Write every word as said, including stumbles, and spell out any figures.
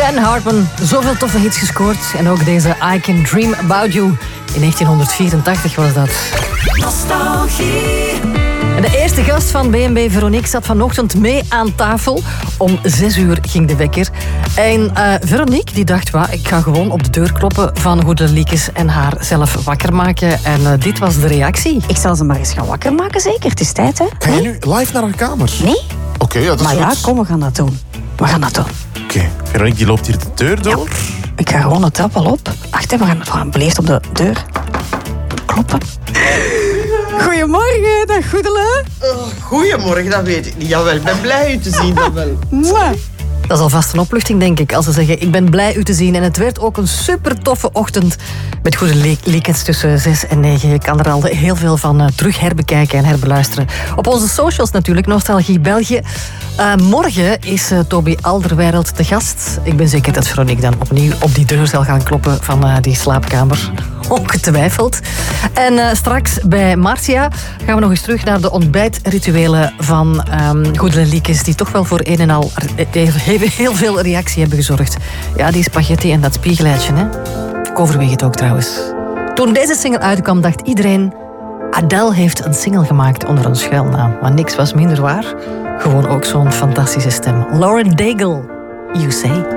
Ben Hartman, zoveel toffe hits gescoord. En ook deze I Can Dream About You. In negentienhonderdvierentachtig was dat. Nostalgie. En de eerste gast van B en B Veronique zat vanochtend mee aan tafel. Om zes uur ging de wekker. En uh, Veronique die dacht, wa, ik ga gewoon op de deur kloppen van Goede Liekes en haar zelf wakker maken. En uh, dit was de reactie. Ik zal ze maar eens gaan wakker maken, zeker. Het is tijd, hè? Ga je nu live naar haar kamer? Nee. Oké, okay, ja, dat is maar goed. ja, kom, we gaan dat doen. We gaan dat doen. Oké, okay. Veronique die loopt hier de deur door. Ja. Ik ga gewoon de trap al op. Wacht, we gaan, we gaan beleefd op de deur kloppen. Goedemorgen, dag Goedele. Oh, goedemorgen, dat weet ik niet. Jawel, ik ben blij u te zien, dat wel. Mwah. Dat is alvast een opluchting, denk ik, als ze zeggen ik ben blij u te zien. En het werd ook een super toffe ochtend met Goede Liekes tussen zes en negen. Je kan er al heel veel van uh, terug herbekijken en herbeluisteren. Op onze socials natuurlijk, Nostalgie België. Uh, morgen is uh, Toby Alderweireld de gast. Ik ben zeker dat Veronique dan opnieuw op die deur zal gaan kloppen van uh, die slaapkamer. Ongetwijfeld. En uh, straks bij Marcia gaan we nog eens terug naar de ontbijtrituelen van um, Goede Liekes, die toch wel voor een en al heel, heel veel reactie hebben gezorgd. Ja, die spaghetti en dat spiegeleitje, hè. Ik overweeg het ook trouwens. Toen deze single uitkwam, dacht iedereen, Adele heeft een single gemaakt onder een schuilnaam. Maar niks was minder waar. Gewoon ook zo'n fantastische stem. Lauren Daigle, You Say.